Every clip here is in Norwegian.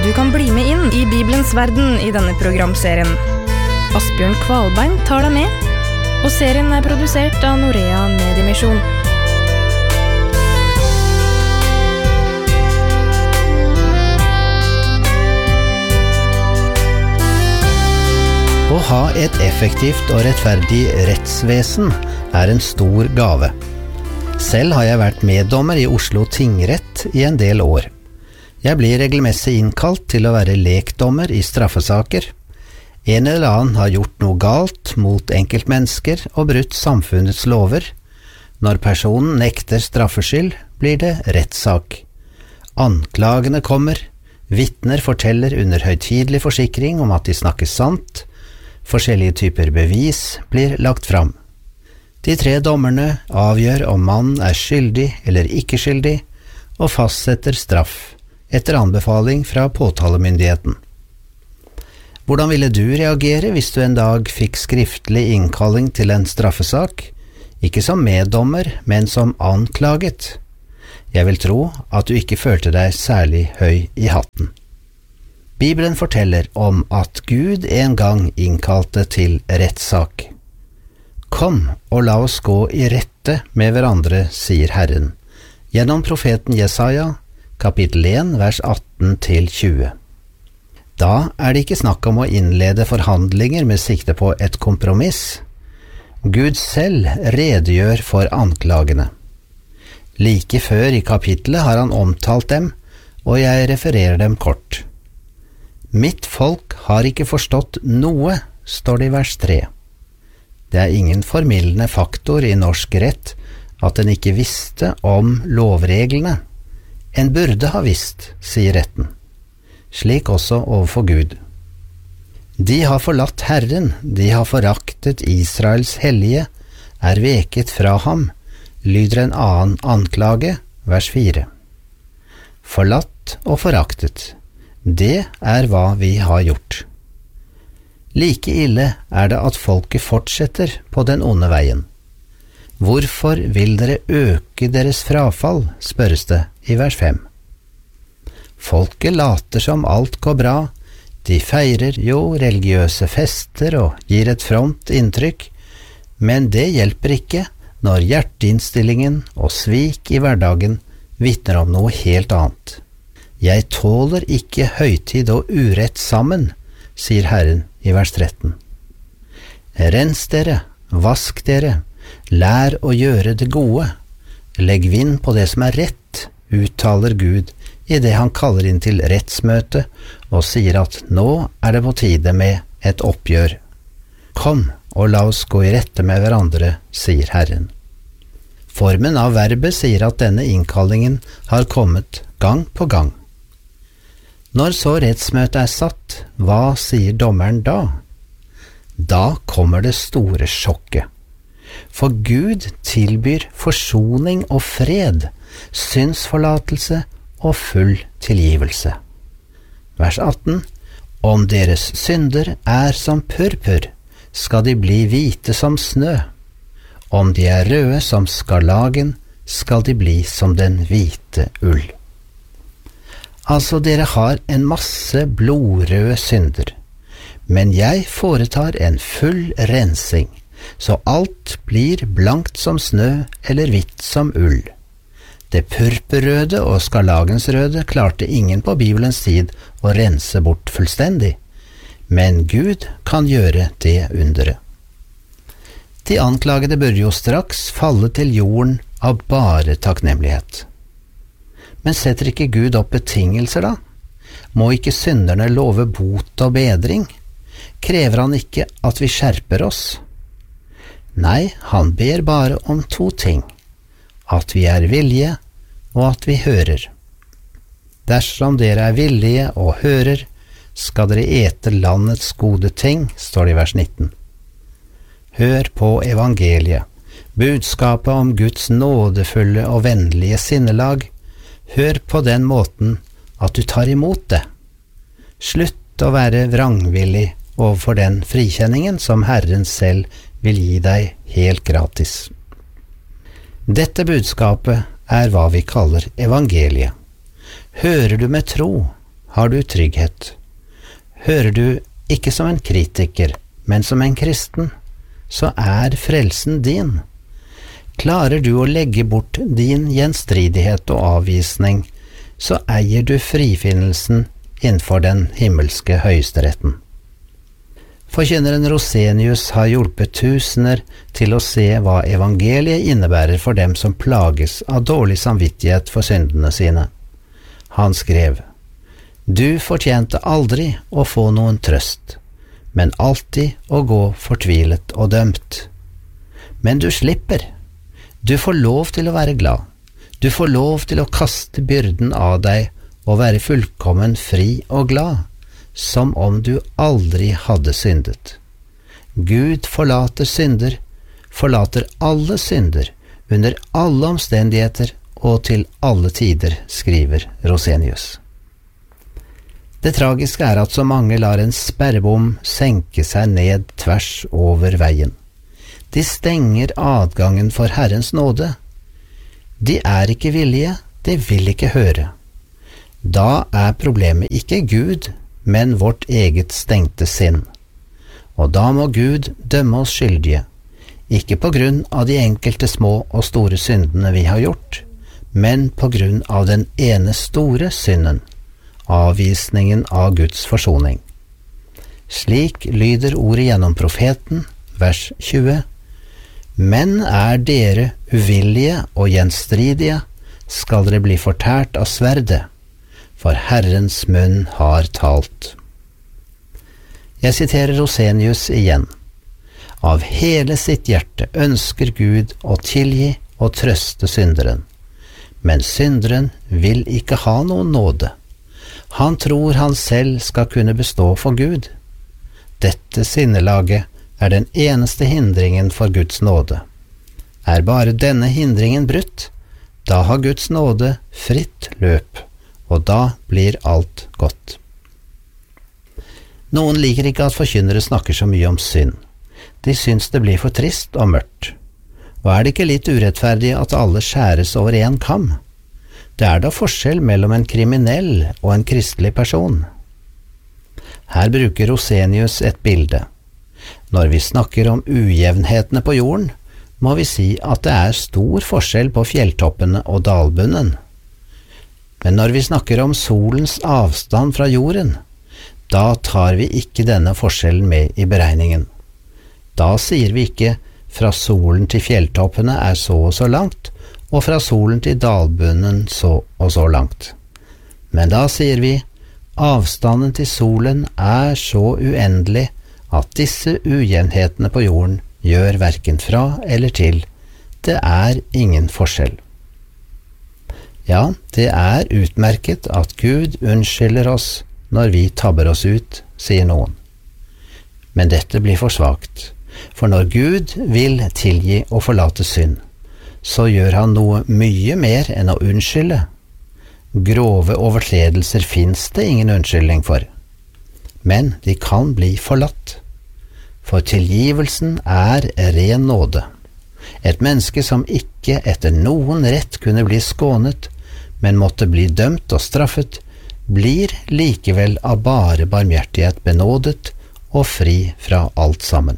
Du kan bli med inn I Bibelens verden I denne programserien. Asbjørn Kvalbein tar deg med, og serien produsert av Norea Mediemisjon. Å ha et effektivt og rettferdig rettsvesen en stor gave. Selv har jeg vært meddommer I Oslo tingrett I en del år. Jeg blir regelmessig innkalt til å være lekdommer I straffesaker. En eller annen har gjort noe galt mot enkeltmennesker og brutt samfunnets lover. Når personen nekter straffskyld, blir det rettssak. Anklagene kommer, vittner forteller under høytidelig forsikring om at de snakker sant. Forskjellige typer bevis blir lagt fram. De 3 dommerne avgjør om mannen skyldig eller ikke skyldig, og fastsetter straff etter anbefaling fra påtalemyndigheten. Hvordan ville du reagere hvis du en dag fikk skriftlig innkalling til en straffesak? Ikke som meddommer, men som anklaget. Jeg vil tro at du ikke følte deg særlig høy I hatten. Bibelen forteller om at Gud en gang innkalte til rettssak. Kom og la oss gå I rette med hverandre, sier Herren, gjennom profeten Jesaja, kapittel 1, vers 18-20. Da det ikke snakk om å innlede forhandlinger med sikte på et kompromiss. Gud selv redegjør for anklagene. Like før I kapittelet har han omtalt dem, og jeg refererer dem kort. Mitt folk har ikke forstått noe, står det I vers 3. Det ingen formildende faktor I norsk rett at den ikke visste om lovreglene. En burde ha visst, sier retten. Slik også overfor Gud. De har forlatt Herren, de har foraktet Israels hellige, veket fra ham, lyder en annen anklage, vers 4. Forlatt og foraktet. Det hva vi har gjort. Like ille det at folket fortsetter på den onde veien. Hvorfor vil dere øke deres frafall, spørres det I vers 5. Folket later som alt går bra, de feirer jo religiøse fester og gir et fromt inntrykk, men det hjelper ikke når hjerteinnstillingen og svik I hverdagen vitner om noe helt annet. Jeg tåler ikke høytid og urett sammen, sier Herren I vers 13. Rens dere, vask dere, lær å gjøre det gode, legg vind på det som rett, uttaler Gud I det han kaller inn til rettsmøte og sier at nå det på tide med et oppgjør. Kom og la oss gå I rette med hverandre, sier Herren. Formen av verbet sier at denne innkallingen har kommet gang på gang. Når så rettsmøtet satt, hva sier dommeren da? Da kommer det store sjokket. For Gud tilbyr forsoning og fred, syndsforlatelse og full tilgivelse. Vers 18. Om deres synder som purpur, skal de bli hvite som snø. Om de røde som skarlagen, skal de bli som den hvite ull. Altså, dere har en masse blodrøde synder, men jeg foretar en full rensing, så alt blir blankt som snø eller hvitt som ull. Det purpurrøde og skarlagensrøde klarte ingen på Bibelens tid å rense bort fullstendig, men Gud kan gjøre det underet. De anklagede burde jo straks falle til jorden av bare takknemlighet. Men setter ikke Gud opp betingelser da? Må ikke synderne love bot og bedring? Krever han ikke at vi skjerper oss? Nei, han ber bare om 2 ting. At vi villige, og at vi hører. Dersom dere villige og hører, skal dere ete landets gode ting, står det I vers 19. Hør på evangeliet, budskapet om Guds nådefulle og vennlige sinnelag. Hør på den måten at du tar imot det. Slutt å være vrangvillig overfor den frikjenningen som Herren selv vil gi deg helt gratis. Dette budskapet hva vi kaller evangeliet. Hører du med tro, har du trygghet. Hører du ikke som en kritiker, men som en kristen, så er frelsen din. Klarer du å legge bort din gjenstridighet og avvisning, så eier du frifinnelsen innenfor den himmelske høyesteretten. Forkynneren Rosenius har hjulpet tusener til å se hva evangeliet innebærer for dem som plages av dårlig samvittighet for syndene sine. Han skrev: «Du fortjente aldri å få noen trøst, men alltid å gå fortvilet og dømt. Men du slipper. Du får lov til å være glad. Du får lov til å kaste byrden av deg og være fullkommen fri og glad, som om du aldri hadde syndet. Gud forlater synder, forlater alle synder, under alle omstendigheter og til alle tider», skriver Rosenius. Det tragiske er at så mange lar en sperrebom senke seg ned tvers over veien. De stenger adgangen for Herrens nåde. De er ikke villige, de vil ikke høre. Da er problemet ikke Gud, men vårt eget stengte sinn. Og da må Gud dømme oss skyldige, ikke på grunn av de enkelte små og store syndene vi har gjort, men på grunn av den ene store synden, avvisningen av Guds forsoning. Slik lyder ordet gjennom profeten, vers 20. «Men er dere uvillige og gjenstridige, skal dere bli fortært av sverdet, for Herrens munn har talt.» Jeg siterer Rosenius igjen. «Av hele sitt hjerte ønsker Gud å tilgi og trøste synderen, men synderen vil ikke ha noen nåde. Han tror han selv skal kunne bestå for Gud. Dette sinnelaget er den eneste hindringen for Guds nåde. Er bare denne hindringen brutt, da har Guds nåde fritt løp, og da blir alt godt.» Noen liker ikke at forkynnere snakker så mye om synd. De syns det blir for trist og mørkt. Og er det ikke litt urettferdig at alle skjæres over en kam? Det er da forskjell mellom en kriminell og en kristelig person. Her bruker Rosenius et bilde. Når vi snakker om ujevnhetene på jorden, må vi si at det er stor forskjell på fjelltoppene og dalbunnen. Men når vi snakker om solens avstand fra jorden, da tar vi ikke denne forskjellen med i beregningen. Da sier vi ikke fra solen til fjelltoppene er så og så langt, og fra solen til dalbunnen så og så langt. Men da sier vi, avstanden til solen er så uendelig at disse ujevnhetene på jorden gjør hverken fra eller til. Det er ingen forskjell. Ja, det er utmerket at Gud unnskylder oss når vi tabber oss ut, sier noen. Men dette blir for svakt, for når Gud vil tilgi og forlate synd, så gjør han noe mye mer enn å unnskylde. Grove overtredelser finnes det ingen unnskyldning for, men de kan bli forlatt. For tilgivelsen er ren nåde. Et menneske som ikke etter noen rett kunne bli skånet, men måtte bli dømt og straffet, blir likevel av bare barmhjertighet benådet og fri fra alt sammen.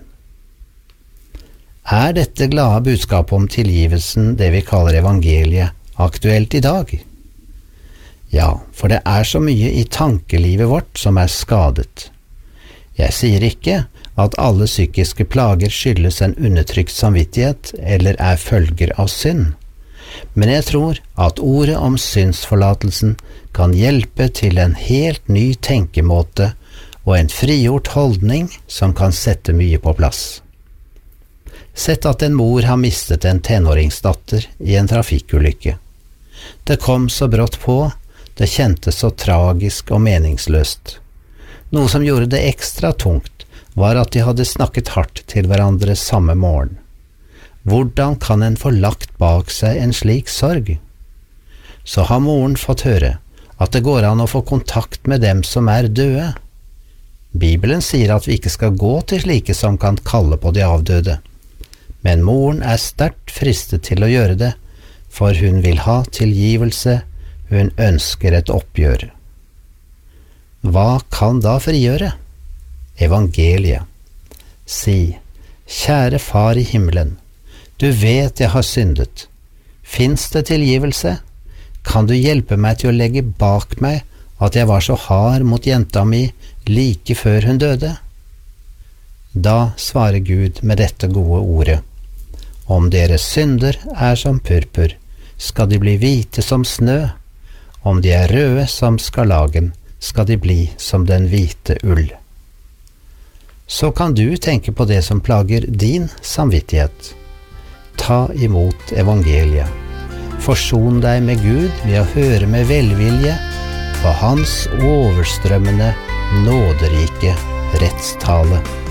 Er dette glade budskapet om tilgivelsen, det vi kaller evangeliet, aktuelt i dag? Ja, for det er så mye i tankelivet vårt som er skadet. Jeg sier ikke at alle psykiske plager skyldes en undertrykt samvittighet eller er følger av synd, men jeg tror at ordet om syndsforlatelsen kan hjelpe til en helt ny tenkemåte og en frigjort holdning som kan sette mye på plass. Sett at en mor har mistet en tenåringsdatter i en trafikkulykke. Det kom så brått på, det kjentes så tragisk og meningsløst. Noe som gjorde det ekstra tungt, var at de hadde snakket hardt til hverandre samme morgen. Hvordan kan en få lagt bak seg en slik sorg? Så har moren fått høre at det går an å få kontakt med dem som er døde. Bibelen sier at vi ikke skal gå til slike som kan kalle på de avdøde. Men moren er sterkt fristet til å gjøre det, for hun vil ha tilgivelse, hun ønsker et oppgjør. Hva kan da frigjøre? Evangeliet. Si, kjære Far i himmelen, du vet jeg har syndet. Finns det tilgivelse? Kan du hjelpe meg til å legge bak meg at jeg var så hard mot jenta mi like før hun døde? Da svarer Gud med dette gode ordet. Om deres synder er som purpur, skal de bli hvite som snø. Om de er røde som skarlagen, skal de bli som den hvite ull. Så kan du tenke på det som plager din samvittighet. Ta imot evangeliet. Forson deg med Gud ved å høre med velvilje på hans overstrømmende, nåderike rettstale.